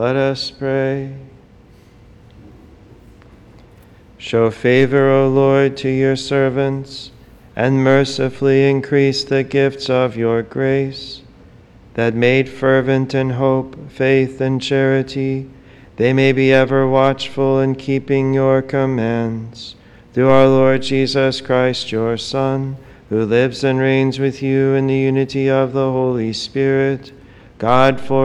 Let us pray. Show favor, O Lord, to your servants, and mercifully increase the gifts of your grace, that made fervent in hope, faith, and charity, they may be ever watchful in keeping your commands. Through our Lord Jesus Christ, your Son, who lives and reigns with you in the unity of the Holy Spirit, God for